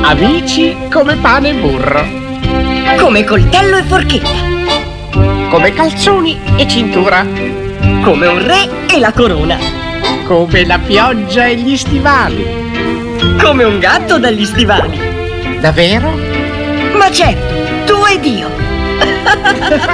Amici come pane e burro. Come coltello e forchetta. Come calzoni e cintura. Come un re e la corona. Come la pioggia e gli stivali. Come un gatto dagli stivali. Davvero? Ma certo, tu ed io.